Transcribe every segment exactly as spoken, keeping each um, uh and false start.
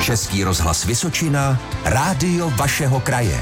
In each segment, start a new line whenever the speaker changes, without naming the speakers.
Český rozhlas Vysočina, rádio vašeho kraje.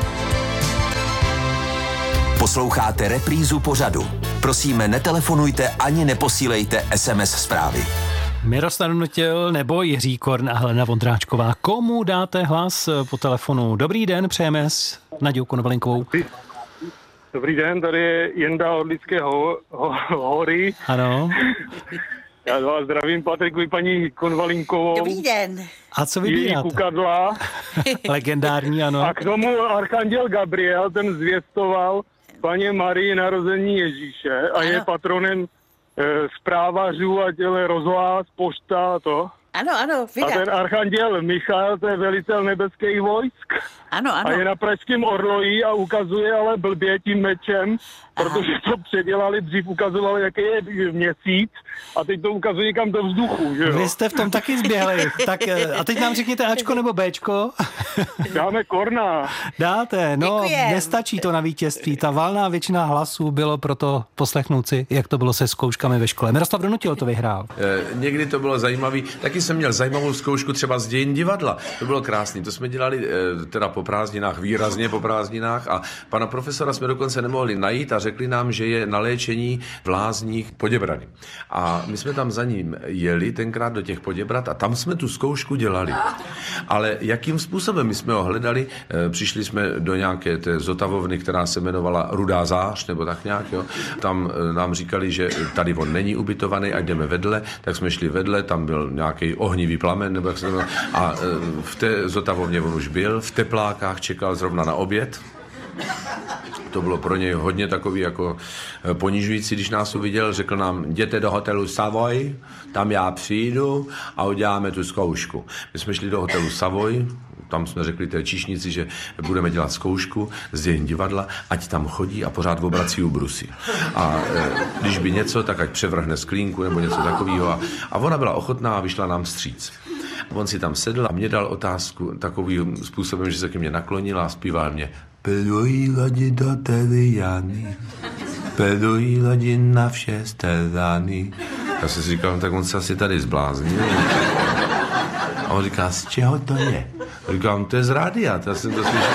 Posloucháte reprízu pořadu. Prosíme, netelefonujte ani neposílejte es em es zprávy.
Miroslav Nutil nebo Jiří Korn a Helena Vondráčková. Komu dáte hlas po telefonu? Dobrý den, přejeme s Naďou Konvalinkovou.
Dobrý den, tady je Jenda od Lidské ho, ho, hory.
Ano.
Já vás zdravím, Patriku i paní Konvalinkovou.
Dobrý den.
A co vybíráte?
Kukadla.
Legendární, ano.
A k tomu archanděl Gabriel, ten zvěstoval paně Marii narození Ježíše a ano. Je patronem e, zprávařů a těle rozhlas, pošta a to.
Ano, ano,
vydat. A ten archanděl Michal, to je velitel nebeských vojsk.
Ano, ano.
A je na pražském orloji a ukazuje ale blbě tím mečem, aha, protože to předělali, dřív ukazovali, jaký je měsíc a teď to ukazuje někam do vzduchu, že jo?
Vy jste v tom taky zběhli. Tak a teď nám řekněte Ačko nebo Béčko?
Dáme Korna.
Dáte, no,
děkujem.
Nestačí to na vítězství. Ta valná většina hlasů bylo proto poslechnout si, jak to bylo se zkouškami ve škole. Miroslav Donutil to vyhrál.
E, někdy to bylo zajímavý. Taky jsem měl zajímavou zkoušku třeba z dějin divadla. To bylo krásný. To jsme dělali e, teda po prázdninách, výrazně po prázdninách a pana profesora jsme dokonce nemohli najít a řekli nám, že je na léčení v Lázních Poděbrady. A my jsme tam za ním jeli tenkrát do těch Poděbrad a tam jsme tu zkoušku dělali. Ale jakým způsobem my jsme ho hledali? E, přišli jsme do nějaké té zotavovny, která se jmenovala Rudá zář, nebo tak nějak, jo. Tam e, nám říkali, že tady on není ubytovaný a jdeme vedle, tak jsme šli vedle, tam byl nějaký ohnivý plamen, nebo jak se to... A e, v té zotavovně on už byl, v teplákách čekal zrovna na oběd. To bylo pro něj hodně takový jako ponižující, když nás uviděl, řekl nám, jděte do hotelu Savoy, tam já přijdu a uděláme tu zkoušku. My jsme šli do hotelu Savoy, tam jsme řekli té číšnici, že budeme dělat zkoušku z dějin divadla, ať tam chodí a pořád obrací ubrusy. A e, když by něco, tak ať převrhne sklínku nebo něco takového. A, a ona byla ochotná a vyšla nám vstříc. On si tam sedl a mě dal otázku takovým způsobem, že se ke mně naklonil a zpíval mě Pelují lodi do Teliany, pelují lodi na vše strany. Já jsem si říkal, tak on se asi tady zbláznil. A on říká, z čeho to je? A říkám, to je z rádia, já jsem to slyšel.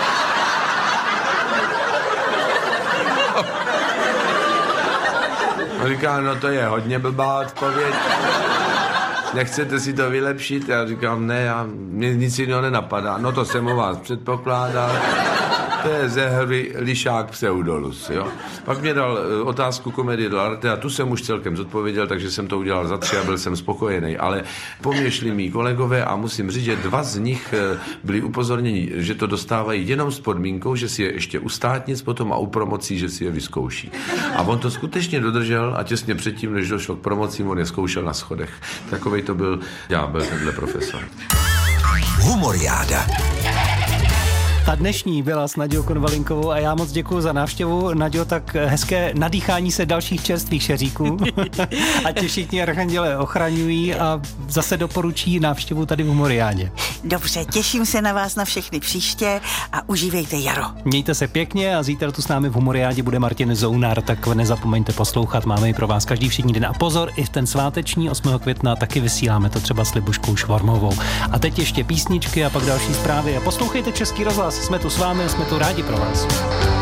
A říká, no to je hodně blbá odpověď. Nechcete si to vylepšit? Já říkám, ne, já, mě nic jiného nenapadá. No to jsem u vás předpokládal. To je ze hry Lišák Pseudolus, jo. Pak mě dal otázku komedie dell'arte a tu jsem už celkem zodpověděl, takže jsem to udělal za tři a byl jsem spokojený. Ale po mně šli mý kolegové a musím říct, že dva z nich byli upozorněni, že to dostávají jenom s podmínkou, že si je ještě u státnic potom a u promocí, že si je vyzkouší. A on to skutečně dodržel a těsně předtím, než došlo k promocím, on je zkoušel na schodech. Takovej to byl, já byl tenhle profesor.
Humoriáda.
Ta dnešní byla s Naďou Konvalinkovou a já moc děkuju za návštěvu. Naďo, tak hezké nadýchání se dalších čerstvých šeříků. A tě všichni archanděle ochraňují a zase doporučí návštěvu tady v Humoriádě.
Dobře, těším se na vás na všechny příště a užívejte jaro.
Mějte se pěkně a zítra tu s námi v Humoriádě bude Martin Zounar, tak nezapomeňte poslouchat, máme i pro vás každý všední den. A pozor, i v ten sváteční osmého května taky vysíláme to třeba s Libuškou Švormovou. A teď ještě písničky a pak další zprávy a poslouchejte Český rozhlas. Jsme tu s vámi a jsme tu rádi pro vás.